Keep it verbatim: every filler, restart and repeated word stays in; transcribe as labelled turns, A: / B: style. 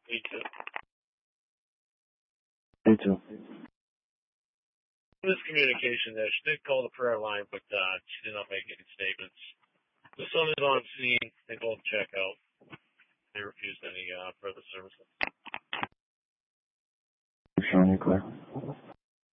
A: Me too.
B: Me too.
A: Miscommunication there. She did call the prayer line, but uh, she did not make any statements. The son is on scene. They both check out. They refused any uh, further services.
B: Showing you clear.